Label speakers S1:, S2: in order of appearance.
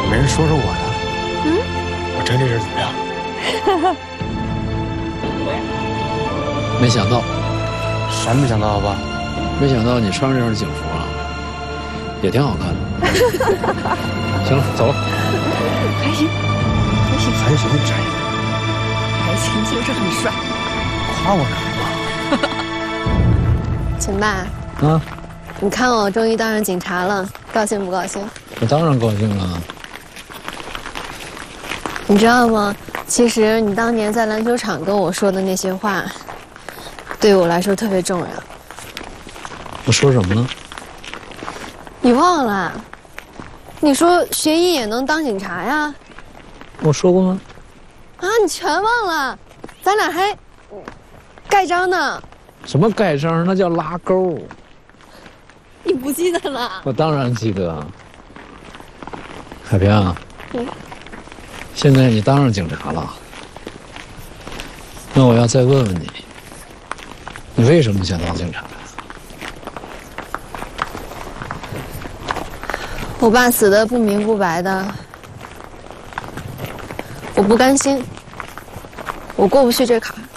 S1: 没人说说我呢？我这人怎么样？
S2: 没想到，
S1: 啥没想到吧？
S2: 没想到你穿这身警服啊，也挺好看的。行了，走了。
S3: 还行，还行，
S1: 还行，这
S3: 还行，就是很帅。
S1: 夸我哪儿了？
S4: 秦爸，
S2: 啊，
S4: 你看我终于当上警察了，高兴不高兴？
S2: 我当然高兴了。
S4: 你知道吗？其实你当年在篮球场跟我说的那些话，对我来说特别重要。
S2: 我说什么呢？
S4: 你忘了？你说学医也能当警察呀？
S2: 我说过吗？
S4: 啊，你全忘了？咱俩还盖章呢。
S2: 什么盖章？那叫拉钩。
S4: 你不记得了？
S2: 我当然记得。海平啊，现在你当上警察了，那我要再问问你，你为什么想当警察？
S4: 我爸死得不明不白的，我不甘心，我过不去这坎儿。